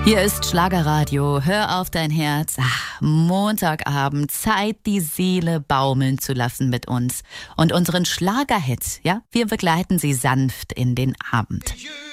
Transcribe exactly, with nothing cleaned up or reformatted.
Hier ist Schlagerradio. Hör auf dein Herz. Ach, Montagabend. Zeit, die Seele baumeln zu lassen mit uns. Und unseren Schlagerhit, ja? Wir begleiten sie sanft in den Abend.